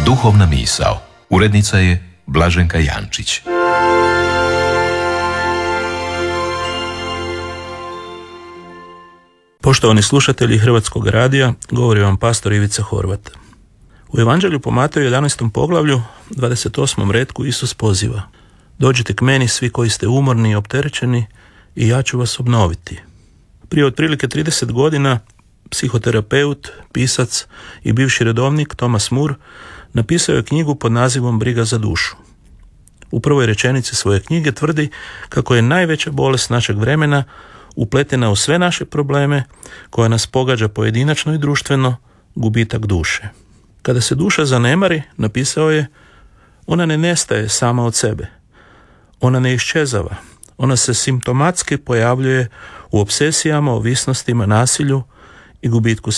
Duhovna misao. Urednica je Blaženka Jančić. Poštovani slušatelji Hrvatskog radija, govori vam pastor Ivica Horvat. U Evanđelju po Mateju 11. poglavlju, 28. retku, Isus poziva: dođite k meni svi koji ste umorni i opterećeni i ja ću vas obnoviti. Prije otprilike 30 godina psihoterapeut, pisac i bivši redovnik Thomas Moore napisao je knjigu pod nazivom Briga za dušu. U prvoj rečenici svoje knjige tvrdi kako je najveća bolest našeg vremena upletena u sve naše probleme, koja nas pogađa pojedinačno i društveno, gubitak duše. Kada se duša zanemari, napisao je, ona ne nestaje sama od sebe. Ona ne iščezava. Ona se simptomatski pojavljuje u obsesijama, ovisnostima, nasilju i gubitku